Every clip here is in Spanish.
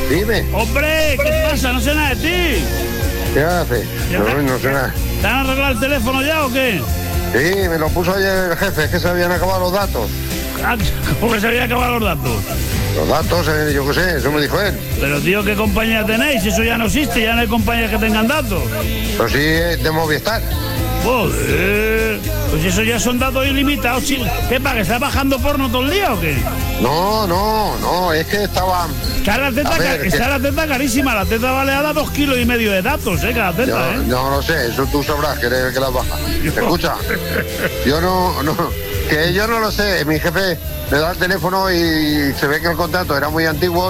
Dime. Hombre, ¿qué pasa? No sé nada de ti. ¿Qué haces? No sé nada. ¿Te han arreglado el teléfono ya o qué? Sí, me lo puso ayer el jefe, es que se habían acabado los datos. ¿Cómo que se habían acabado los datos? Los datos, yo qué sé, eso me dijo él. Pero tío, ¿qué compañía tenéis? Eso ya no existe, ya no hay compañías que tengan datos. Pues sí, de Movistar. Joder, pues eso ya son datos ilimitados. ¿Qué pasa, que está bajando porno todo el día o qué? No, es que estaba... Está la teta carísima, la teta vale a 2,5 kilos de datos, cada teta, No lo sé, eso tú sabrás que eres el que las baja. Escucha, yo no, que yo no lo sé, mi jefe me da el teléfono y se ve que el contrato era muy antiguo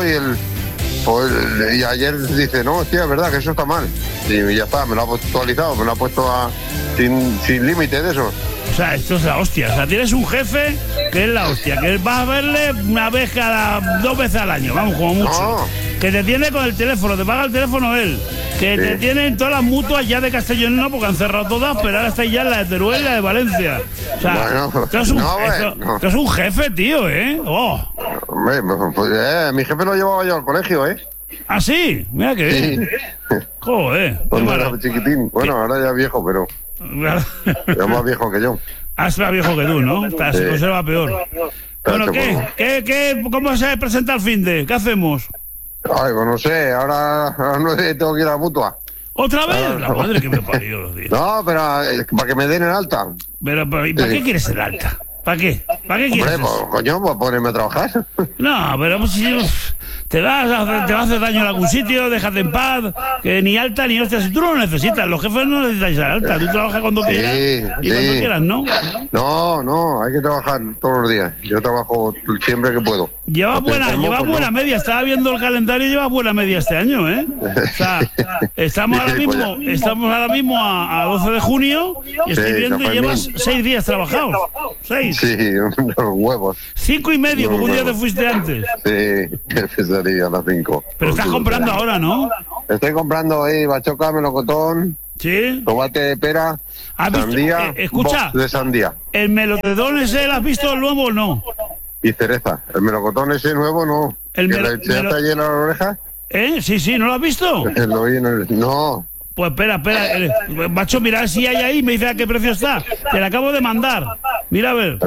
y ayer dice, no, hostia, es verdad que eso está mal. Y ya está, me lo ha actualizado, me lo ha puesto sin límite de eso. O sea, esto es la hostia. O sea, tienes un jefe que es la hostia, que vas a verle una vez cada 2 veces al año, vamos, como mucho. No. Que te tiene con el teléfono, te paga el teléfono él. Que te tiene en todas las mutuas ya de Castellón, no, porque han cerrado todas, pero ahora estáis ya en la de Teruel y la de Valencia. O sea, esto es un jefe, tío, ¿eh? Oh. Hombre, pues, mi jefe lo llevaba yo al colegio, ¿eh? ¿Ah, sí? Mira que bien. Joder. Cuando era chiquitín. Bueno, ahora ya viejo, pero... ya más viejo que yo. Es más viejo que tú, ¿no? Se conserva peor. Bueno, ¿cómo se presenta el finde? ¿Qué hacemos? Ay, pues no sé, ahora a las 9 tengo que ir a la mutua. ¿Otra vez? La madre que me parió, tío. No, pero para que me den el alta. Pero ¿y para qué quieres el alta? ¿Para qué? ¿Para qué quieres? Hombre, pues, coño, pues ponerme a trabajar. No, pero pues, si te va a hacer daño en algún sitio, déjate en paz, que ni alta ni hostia. Si tú no lo necesitas, los jefes no necesitáis la alta. Tú trabajas cuando quieras y cuando quieras, ¿no? No, hay que trabajar todos los días. Yo trabajo siempre que puedo. Lleva buena media. Estaba viendo el calendario y lleva buena media este año, ¿eh? O sea, estamos ahora mismo a 12 de junio y estoy viendo y llevas 6 días trabajados. 6. Sí, unos huevos. 5,5, porque un día te fuiste antes. Sí, empezaría a las 5. Pero estás comprando ahora, ¿no? Estoy comprando ahí bachoca, melocotón, ¿sí? tomate de pera, sandía, escucha, de sandía. ¿El melocotón ese lo has visto el nuevo o no? Y cereza. El melocotón ese nuevo no. ¿Que le echaste ayer en la oreja? Sí, ¿no lo has visto? No. Pues espera, macho, mira si hay ahí, me dice a qué precio está. Te la acabo de mandar. Mira a ver.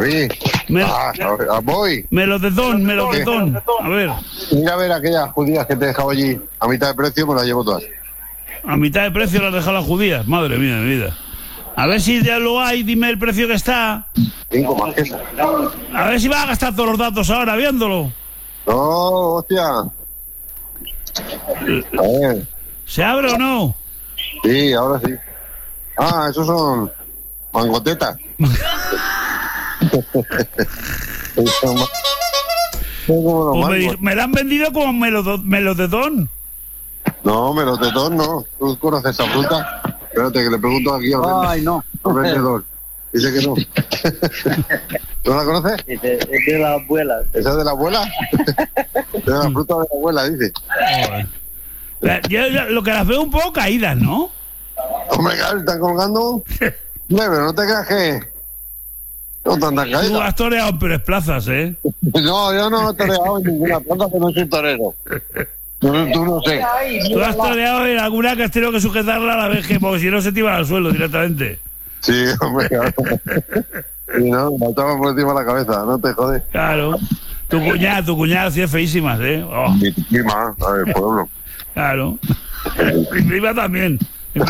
Voy. Melocotón. A ver. Mira a ver aquellas judías que te he dejado allí a mitad de precio, me las llevo todas. A mitad de precio las has dejado las judías, madre mía de mi vida. A ver si ya lo hay, dime el precio que está. 5 más que eso. A ver si vas a gastar todos los datos ahora viéndolo. No, hostia. A ver. ¿Se abre o no? Sí, ahora sí. Esos son mangotetas. Me la han vendido como melocotón. No, melocotón no. ¿Tú conoces esa fruta? Espérate que le pregunto aquí al vendedor. Dice que no. ¿Tú la conoces? Es de la abuela. ¿Esa es de la abuela? Es de la fruta de la abuela, dice. Yo lo que las veo un poco caídas, ¿no? Hombre, están colgando. Pero no te creas que no están tan caídas. Tú has toreado en Pérez Plazas, ¿eh? No, yo no he toreado en ninguna plaza, pero no soy torero. Tú no sé. Tú has toreado en alguna que has tenido que sujetarla a la vez, porque si no se te iba al suelo directamente. Sí, hombre, claro. Y no, me estaba por encima de la cabeza, no te jodes. Claro. Tu cuñada sí es feísimas, ¿eh? Oh. Mi prima, a ver, pueblo. Claro. Mi prima también.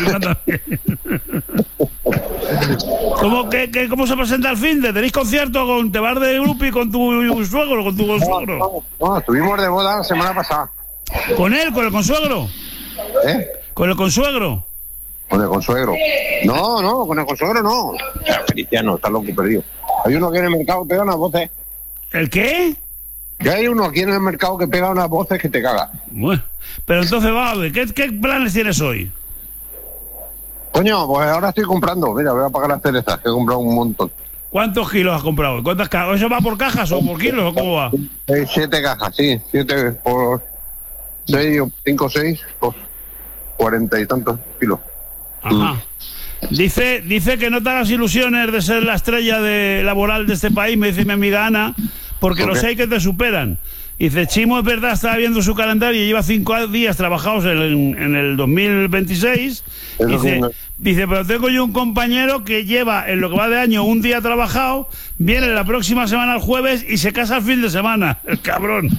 ¿Cómo se presenta el finde? ¿Tenéis concierto con te vas de grupo y con tu suegro, con tu consuegro? No, estuvimos de boda la semana pasada. ¿Con él, con el consuegro? ¿Con el consuegro? Con el consuegro. No, con el consuegro no. Cristiano, está loco perdido. Hay uno aquí en el mercado que pega unas voces. ¿El qué? Que hay uno aquí en el mercado que pega unas voces que te caga. Bueno, pero entonces vamos a ver, ¿qué planes tienes hoy? Coño, pues ahora estoy comprando. Mira, voy a pagar las cerezas, que he comprado un montón. ¿Cuántos kilos has comprado? ¿Cuántas cajas? ¿Eso va por cajas o por kilos o cómo va? 7 cajas, sí. 7 por 6 o 5 o 6, pues 40 y tantos kilos. Ajá. Dice que no te hagas ilusiones de ser la estrella laboral de este país, me dice mi amiga Ana, porque los hay que te superan. Dice, Chimo, es verdad, estaba viendo su calendario y lleva 5 días trabajados en el 2026. Dice, pero tengo yo un compañero que lleva en lo que va de año un día trabajado, viene la próxima semana el jueves y se casa el fin de semana. El cabrón.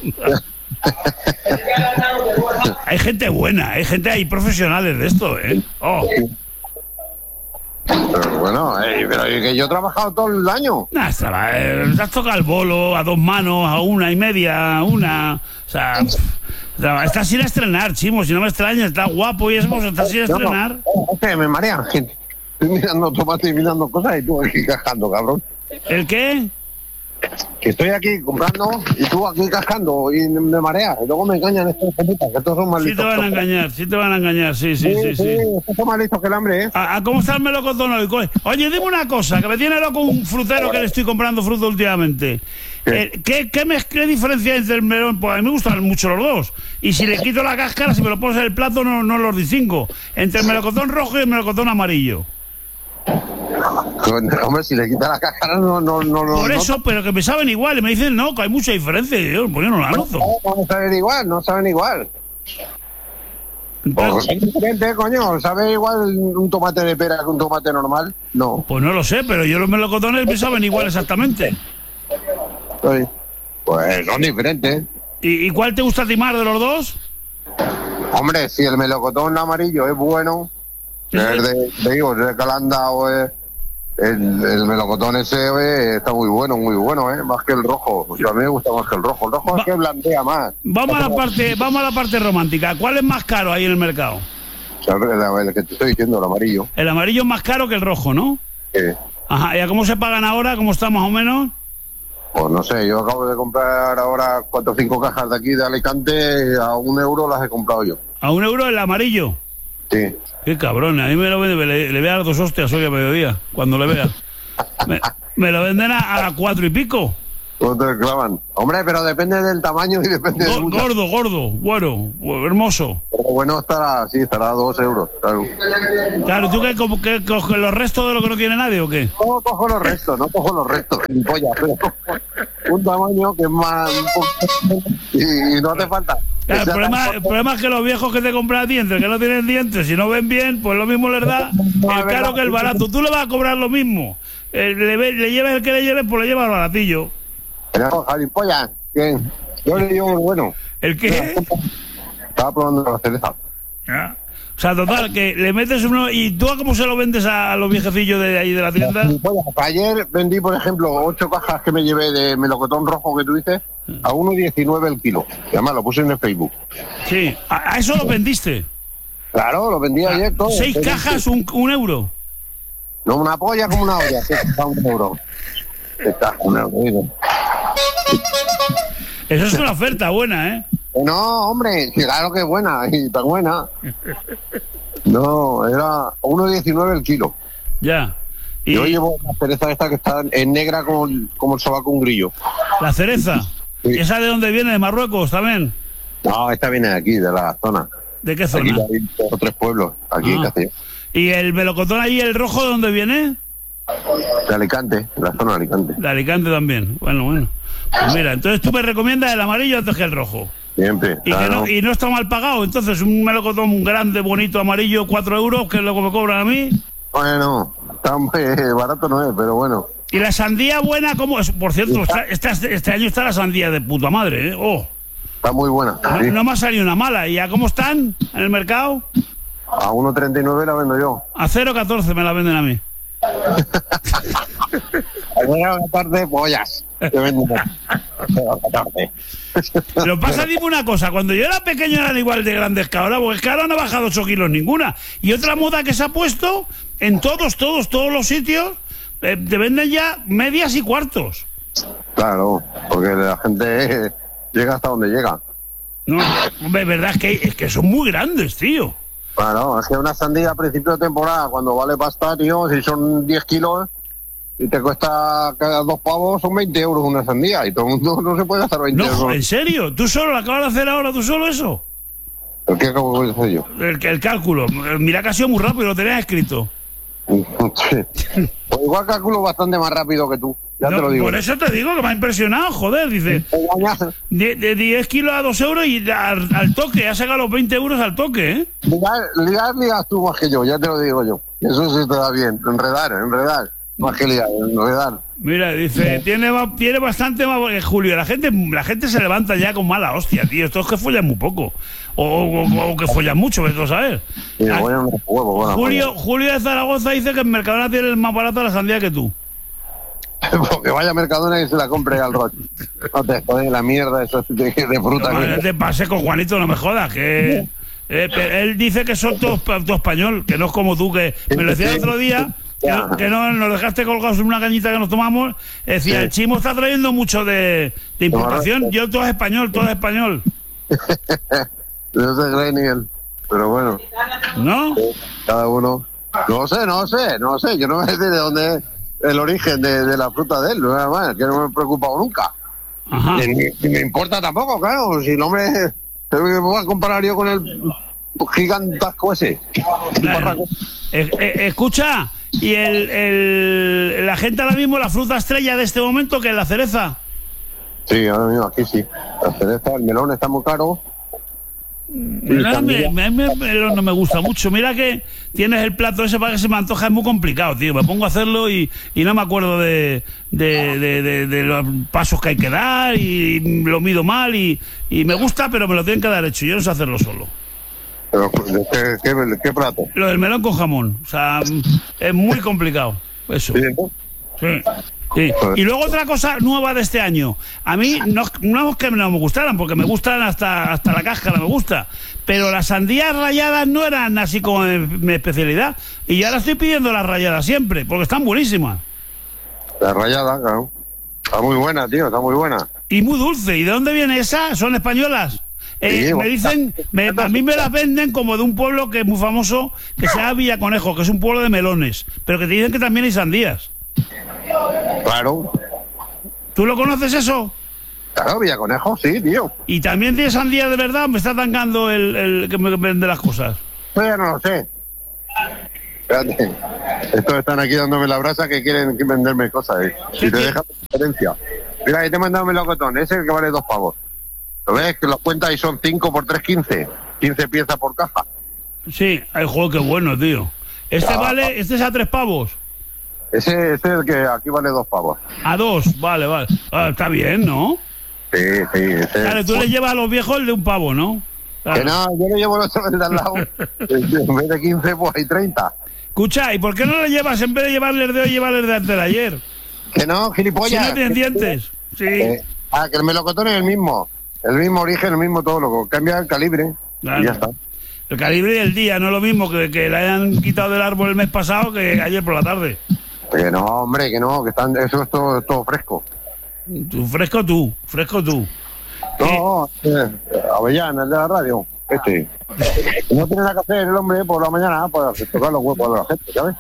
Hay gente buena, hay profesionales de esto, ¿eh? Oh. Pero bueno, pero que yo he trabajado todo el año. Nah, has tocado el bolo a 2 manos, a 1.5, una. O sea, estás sin estrenar, Chimo. Si no me extrañas, está guapo y eso, estás sin estrenar. No, me marea, gente. Estoy mirando tomate y mirando cosas y tú aquí cascando, cabrón. ¿El qué? Que estoy aquí comprando y tú aquí cascando y me mareas. Y luego me engañan estos putas, que estos son más listos. Sí te van a engañar, sí. Estos son más listos que el hambre, ¿eh? ¿Cómo está el melocotón hoy? Oye, dime una cosa, que me tiene loco un frutero que le estoy comprando fruta últimamente. ¿Qué diferencia hay entre el melón? Pues a mí me gustan mucho los dos. Y si le quito la cáscara, si me lo pones en el plato, no los distingo. Entre el melocotón rojo y el melocotón amarillo. Hombre, si le quita la cáscara no. Por eso, pero que me saben igual. Y me dicen, no, que hay mucha diferencia. Y yo, pues yo no la noto. No saben igual. Pues es diferente, coño. ¿Sabe igual un tomate de pera que un tomate normal? No. Pues no lo sé, pero yo los melocotones me saben igual exactamente. Sí. Pues son diferentes. ¿Y cuál te gusta a ti más de los dos? Hombre, si el melocotón amarillo es bueno, es de Calanda o es el melocotón ese está muy bueno, más que el rojo. O sea, a mí me gusta más que el rojo. El rojo es que blandea más. Vamos a la parte romántica. ¿Cuál es más caro ahí en el mercado? El que te estoy diciendo, el amarillo. El amarillo es más caro que el rojo, ¿no? Sí. Ajá, ¿y a cómo se pagan ahora? ¿Cómo está más o menos? Pues no sé, yo acabo de comprar ahora 4 o 5 cajas de aquí de Alicante, a €1 las he comprado yo. ¿A €1 el amarillo? Sí. Qué cabrón, a mí me lo vende, le voy a dar 2 hostias hoy a mediodía, cuando le vea. Me lo venden a 4 y pico. ¿Cuánto te clavan? Hombre, pero depende del tamaño y depende del... Gordo, bueno, hermoso. Pero bueno, estará a 2 euros, claro. Claro, ¿tú qué coges los restos de lo que no tiene nadie o qué? No cojo los restos, ni polla, pero un tamaño que es más... y no hace falta. Claro, el problema es que los viejos que te compran dientes, que no tienen dientes, si no ven bien, pues lo mismo les da el caro que el barato. Tú le vas a cobrar lo mismo. Le lleves el que le lleves, pues le llevas el baratillo. Pero, Jalipollas, bien. Yo le digo bueno. ¿El qué? Estaba probando la cereza. ¿Ya? O sea, total, que le metes uno... ¿Y tú a cómo se lo vendes a los viejecillos de ahí de la tienda? Ayer vendí, por ejemplo, 8 cajas que me llevé de melocotón rojo que tú dices, a 1,19 el kilo. Y además lo puse en el Facebook. Sí, ¿a eso lo vendiste? Claro, lo vendí ayer todo. 6 cajas, un euro. No, una polla como una olla, que está €1. Está €1. Eso es una oferta buena, ¿eh? No, hombre, claro que es buena, y tan buena. No, era 1,19 el kilo. Ya. Y yo llevo la cereza esta que está en negra como el sobaco un grillo. ¿La cereza? Sí. ¿Esa de dónde viene? ¿De Marruecos también? No, esta viene de aquí, de la zona. ¿De qué zona? Aquí hay 2 o 3 pueblos, aquí en Castellón. ¿Y el melocotón ahí, el rojo, de dónde viene? De Alicante, de la zona de Alicante. De Alicante también, bueno. Pues mira, entonces tú me recomiendas el amarillo antes que el rojo. Siempre. Y no está mal pagado, entonces un melocotón grande, bonito, amarillo, 4 euros, que es lo que me cobran a mí. Bueno, tan barato no es, pero bueno. ¿Y la sandía buena cómo es? Por cierto, este año está la sandía de puta madre, ¿eh? Oh. Está muy buena. No me ha salido una mala. ¿Y a cómo están en el mercado? A 1,39 la vendo yo. A 0,14 me la venden a mí. A 0,14 pollas. Te venden a 0,14. Pero pasa, dime una cosa, cuando yo era pequeño eran igual de grandes que ahora, porque es que ahora no ha bajado 8 kilos ninguna. Y otra moda que se ha puesto en todos los sitios, te venden ya medias y cuartos. Claro, porque la gente llega hasta donde llega. No, hombre, verdad es que son muy grandes, tío. Claro, es que una sandía a principio de temporada, cuando vale pasta, tío, si son 10 kilos y te cuesta cada 2 pavos, son 20 euros una sandía. Y todo el mundo no se puede gastar 20 euros. No, ¿en serio? ¿Tú solo lo acabas de hacer ahora, tú solo eso? ¿Pero qué acabo de hacer yo? El cálculo. Mira que ha sido muy rápido, lo tenías escrito. Sí. Pues igual calculo bastante más rápido que tú. Ya te lo digo. Por eso te digo que me ha impresionado, joder, dice. De 10 kilos a 2 euros y al toque, ha sacado los 20 euros al toque, ¿eh? Ligar tú más que yo, ya te lo digo yo. Eso sí te da bien, enredar. Más que ligar, enredar. Mira, dice, tiene bastante más que Julio. La gente se levanta ya con mala hostia, tío. Estos que follan muy poco. O que follan mucho, ¿ves? ¿Sabes? Sí, Julio de Zaragoza dice que en Mercadona tiene más barata la sandía que tú. Porque vaya a Mercadona y se la compre al Roche. No te jodes la mierda eso de fruta. No te pases con Juanito, no me jodas, que... él dice que son todos español, que no es como tú, que me lo decía el otro día... Que no nos dejaste colgados en una cañita que nos tomamos. Decía, sí. El Chimo está trayendo mucho de importación. Yo todo es español. No se cree ni él. Pero bueno. ¿No? Cada uno. No sé. Yo no sé de dónde es el origen de la fruta de él. Nada más, que no me he preocupado nunca. Ajá. Ni me importa tampoco, claro. Si el hombre... Me voy a comparar yo con el gigantasco ese. Claro. Escucha... Y la gente ahora mismo, la fruta estrella de este momento, que es la cereza. Sí, ahora mismo aquí sí. La cereza, el melón está muy caro. El melón no me gusta mucho. Mira que tienes el plato ese para que se me antoja, es muy complicado, tío. Me pongo a hacerlo y no me acuerdo de los pasos que hay que dar y lo mido mal y me gusta, pero me lo tienen que dar hecho. Yo no sé hacerlo solo. Pero, ¿qué plato? Lo del melón con jamón. O sea, es muy complicado. Eso. Sí. Y luego otra cosa nueva de este año. A mí no es que no me gustaran, porque me gustan hasta la cáscara, me gusta. Pero las sandías ralladas no eran así como mi especialidad. Y ahora estoy pidiendo las ralladas siempre, porque están buenísimas. La rallada, claro. Está muy buena, tío, está muy buena. Y muy dulce. ¿Y de dónde viene esa? ¿Son españolas? Sí, me dicen, a mí me las venden como de un pueblo que es muy famoso, que se llama Villaconejo, que es un pueblo de melones, pero que te dicen que también hay sandías. Claro. ¿Tú lo conoces eso? Claro, Villaconejo, sí, tío. ¿Y también tiene sandías de verdad? ¿Me está tangando el que me vende las cosas? Pues ya no lo sé. Espérate. Estos están aquí dándome la brasa que quieren venderme cosas. Si te dejas diferencia. Mira, ahí te he mandado un melocotón, ese es el que vale 2 pavos. ¿Lo ves? Que los cuentas y son 5 por 3, 15. 15 piezas por caja. Sí, el juego, qué bueno, tío. Este es a 3 pavos. Ese es el que aquí vale 2 pavos. A 2, vale. Está bien, ¿no? Sí. Claro, tú le llevas a los viejos el de 1 pavo, ¿no? Claro. Que no, yo le llevo los de al lado. En vez de 15, pues hay 30. Escucha, ¿y por qué no le llevas, en vez de llevarles de hoy, llevarles de antes de ayer? Que no, gilipollas. Si no tienen dientes. Sí. Que el melocotón es el mismo. El mismo origen, el mismo todo, lo que cambia el calibre. Claro. Y ya está. El calibre y el día, no es lo mismo que le hayan quitado del árbol el mes pasado que ayer por la tarde. Que no, hombre, que no, que eso es todo fresco. Fresco tú. No, Avellana, el de la radio. No tiene nada que hacer el hombre por la mañana para tocar los huevos de la gente, ¿sabes?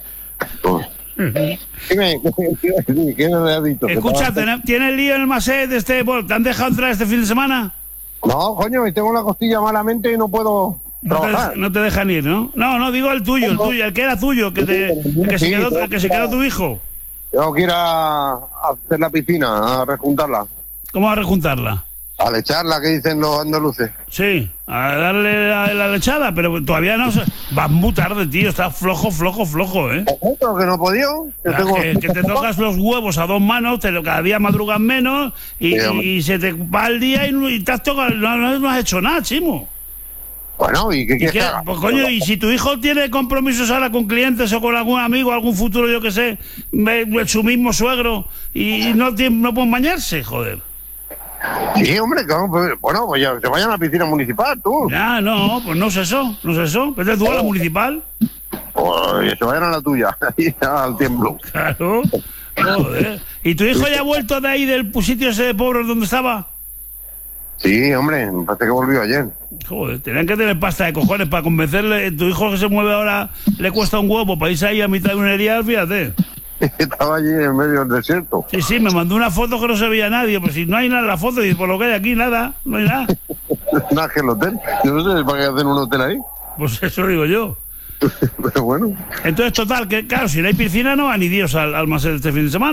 ¿Qué me has dicho? Escucha, ¿tienes lío en el Maset de este? ¿Te han dejado entrar este fin de semana? No, coño, tengo la costilla malamente y no puedo trabajar. No te dejan ir, ¿no? No, digo el tuyo, el que era tuyo, que se quedó tu hijo. Tengo que ir a hacer la piscina, a rejuntarla. ¿Cómo a rejuntarla? A lecharla, que dicen los andaluces. Sí, a darle la lechada, pero todavía no. Vas muy tarde, tío. Estás flojo, ¿eh? Otro que no he podido. Que te tocas los huevos a 2 manos, cada día madrugas menos y se te va el día y te has tocado. No has hecho nada, Chimo. Bueno, ¿y qué quieres que haga? Pues coño, y si tu hijo tiene compromisos ahora con clientes o con algún amigo, algún futuro, yo que sé, su mismo suegro, y no pueden bañarse, joder. Sí, hombre, bueno, pues ya se vayan a la piscina municipal, tú. Ya, no, pues no es eso. ¿Vete tú a la municipal? Pues se vayan a la tuya, ahí al tiemblo. Claro, joder. ¿Y tu hijo ya ha vuelto de ahí del sitio ese de pobres donde estaba? Sí, hombre, me parece que volvió ayer. Joder, tenían que tener pasta de cojones para convencerle. Tu hijo que se mueve ahora le cuesta un huevo para irse ahí a mitad de un erial, fíjate. Estaba allí en medio del desierto. Sí, me mandó una foto que no se veía nadie. Pues si no hay nada en la foto, y por lo que hay aquí, nada, no hay nada. Nada que el hotel. Yo no sé para qué hacen un hotel ahí. Pues eso digo yo. Pero bueno. Entonces, total, que claro, si no hay piscina, no va ni Dios al Maset este fin de semana.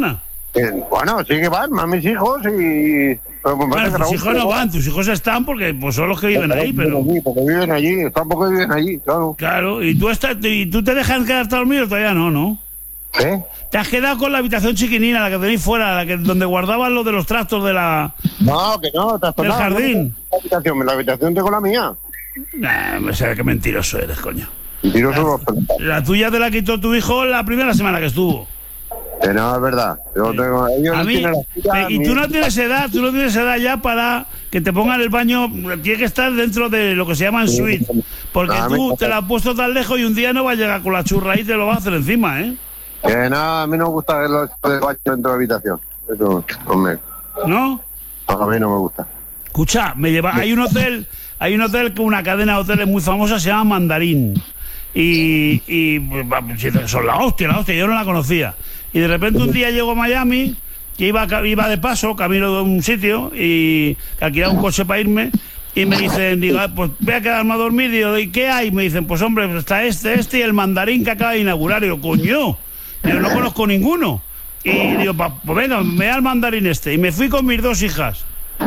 Bueno, sí que van, más mis hijos y... Bueno, tus hijos no van, tus hijos están porque pues, son los que viven ahí, pero... Porque viven allí, están porque viven allí, claro. Claro, y tú te dejan quedarte dormido, todavía no. ¿Qué? Te has quedado con la habitación chiquinina, la que tenéis fuera, donde guardaban lo de los trastos de la... No, que no, del jardín. La habitación tengo la mía. Me sabe qué mentiroso eres, coño. Mentiroso. La tuya te la quitó tu hijo la primera semana que estuvo. Que no, es verdad. Yo tengo, ellos a mí, y tú no tienes edad ya para que te pongan el baño, tiene que estar dentro de lo que se llama en suite, porque tú te la has puesto tan lejos y un día no va a llegar con la churra y te lo va a hacer encima, ¿eh? Que no, a mí no me gusta ver los de baño dentro de la habitación. Eso, hombre. ¿No? A mí no me gusta. Escucha, hay un hotel con una cadena de hoteles muy famosa, se llama Mandarín. Y son la hostia, yo no la conocía. Y de repente un día llego a Miami, que iba de paso, camino de un sitio, y alquilaba un coche para irme, y me dicen, digo, pues voy a quedarme a dormir, digo, ¿y qué hay? Me dicen, pues hombre, pues está este y el Mandarín que acaba de inaugurar. Y yo, coño, yo no conozco ninguno. Y digo, pues venga, me da el Mandarín y me fui con mis 2 hijas.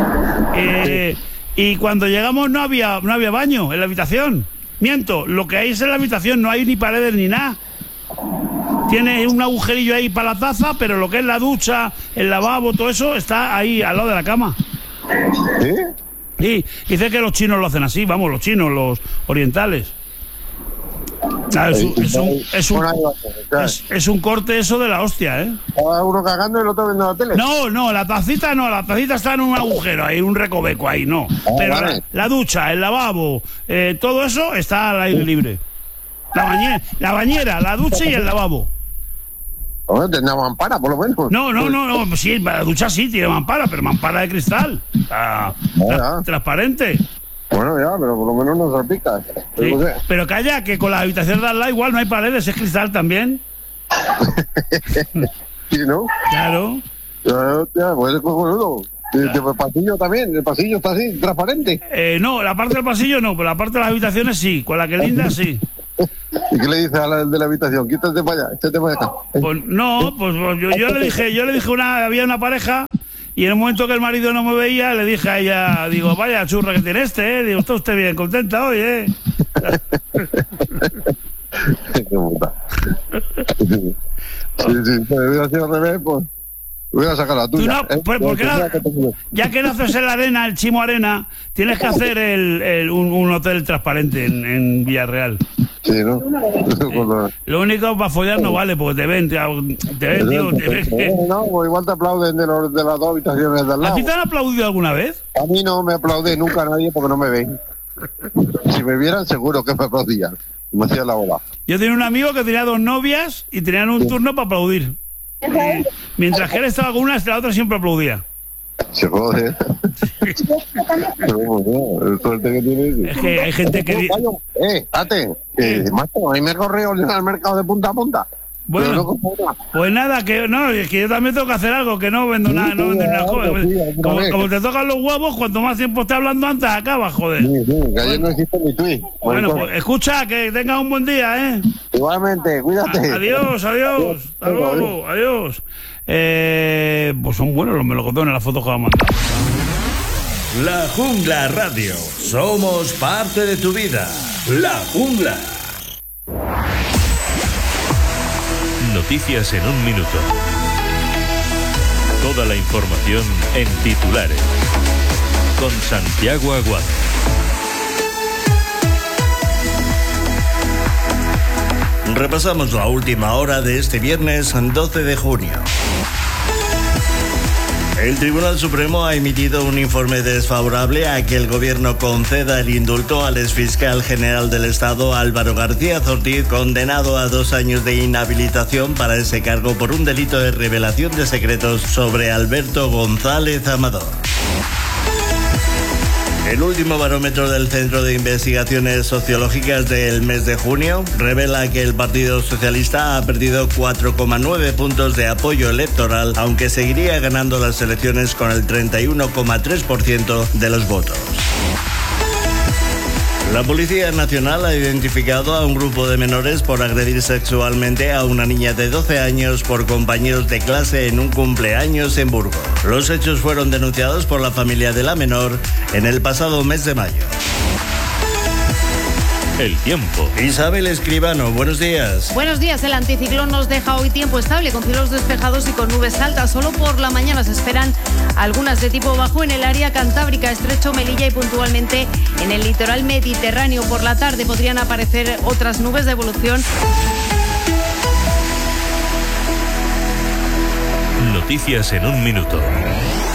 Y cuando llegamos no había baño en la habitación. Miento, lo que hay es en la habitación, no hay ni paredes ni nada. Tiene un agujerillo ahí para la taza, pero lo que es la ducha, el lavabo, todo eso está ahí al lado de la cama. ¿Sí? Sí, dice que los chinos lo hacen así, vamos, los chinos, los orientales. Es un corte eso de la hostia, ¿eh? Uno cagando y el otro viendo la tele. No, la tacita está en un agujero, hay un recoveco ahí, no. Pero vale. La ducha, el lavabo, todo eso está al aire libre. La bañera, la ducha y el lavabo. Tendrá mampara, por lo menos. No, sí, la ducha sí tiene mampara, pero mampara de cristal. Transparente. Bueno, ya, pero por lo menos no salpica. Sí, pero calla, que con las habitaciones de al lado igual no hay paredes, es cristal también. Sí, ¿no? Claro. Pues es cojonudo. El pasillo también, el pasillo está así, transparente. No, la parte del pasillo no, pero la parte de las habitaciones sí, con la que linda sí. ¿Y qué le dices al de la habitación? Quítate para allá, échate para acá. Pues no, pues yo le dije había una pareja, y en el momento que el marido no me veía, le dije a ella, digo, vaya churra que tiene digo, está usted bien contenta hoy, Qué puta. Si hubiera sido al revés, pues voy a sacar la tuya. Ya que no haces en la arena, el Chimo Arena, tienes que hacer un hotel transparente en Villarreal. Sí, ¿no? Lo único para follar no vale, porque te ven, tío. No, pues igual te aplauden de las 2 habitaciones de al lado. ¿A ti te han aplaudido alguna vez? A mí no me aplaude nunca nadie porque no me ven. Si me vieran, seguro que me aplaudían. Me hacían la bola. Yo tenía un amigo que tenía 2 novias y tenían un turno para aplaudir. Mientras que él estaba con una, la otra siempre aplaudía. Se jode. El suerte que tienes. Es que hay gente que... macho, ahí me correo al mercado de punta a punta. Bueno, pues nada, es que yo también tengo que hacer algo, que no vendo nada, no vendo nada. Como te tocan los huevos, cuanto más tiempo esté hablando antes, acabas, joder. Sí, que ayer no existe ni tweet. Bueno, pues escucha, que tengas un buen día, ¿eh? Igualmente, cuídate. Adiós. Hasta luego, adiós. Pues son buenos los melocotones en las fotos que va a mandar. La Jungla Radio. Somos parte de tu vida. La Jungla. Noticias en un minuto. Toda la información en titulares. Con Santiago Aguado. Repasamos la última hora de este viernes 12 de junio. El Tribunal Supremo ha emitido un informe desfavorable a que el gobierno conceda el indulto al exfiscal general del Estado Álvaro García Ortiz, condenado a 2 años de inhabilitación para ese cargo por un delito de revelación de secretos sobre Alberto González Amador. El último barómetro del Centro de Investigaciones Sociológicas del mes de junio revela que el Partido Socialista ha perdido 4,9 puntos de apoyo electoral, aunque seguiría ganando las elecciones con el 31,3% de los votos. La Policía Nacional ha identificado a un grupo de menores por agredir sexualmente a una niña de 12 años por compañeros de clase en un cumpleaños en Burgos. Los hechos fueron denunciados por la familia de la menor en el pasado mes de mayo. El tiempo. Isabel Escribano, buenos días. Buenos días. El anticiclón nos deja hoy tiempo estable con cielos despejados y con nubes altas. Solo por la mañana se esperan algunas de tipo bajo en el área cantábrica, estrecho Melilla y puntualmente en el litoral mediterráneo. Por la tarde podrían aparecer otras nubes de evolución. Noticias en un minuto.